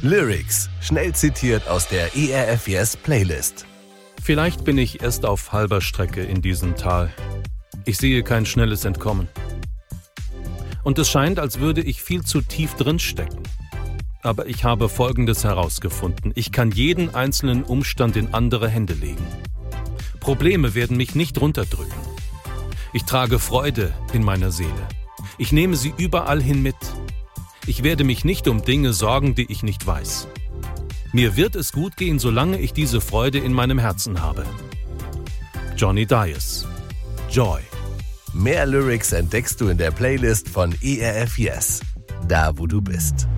Lyrics, schnell zitiert aus der ERF Yes Playlist. Vielleicht bin ich erst auf halber Strecke in diesem Tal. Ich sehe kein schnelles Entkommen. Und es scheint, als würde ich viel zu tief drin stecken. Aber ich habe Folgendes herausgefunden. Ich kann jeden einzelnen Umstand in andere Hände legen. Probleme werden mich nicht runterdrücken. Ich trage Freude in meiner Seele. Ich nehme sie überall hin mit. Ich werde mich nicht um Dinge sorgen, die ich nicht weiß. Mir wird es gut gehen, solange ich diese Freude in meinem Herzen habe. Johnny Dias. Joy. Mehr Lyrics entdeckst du in der Playlist von ERF Yes, da wo du bist.